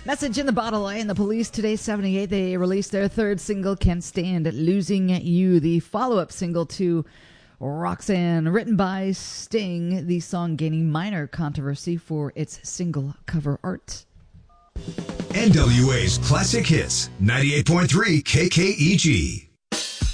Message in the Bottle and the Police today, 78. They released their third single, Can't Stand Losing You, the follow-up single to Roxanne, written by Sting, the song gaining minor controversy for its single cover art. NWA's Classic Hits, 98.3 KKEG.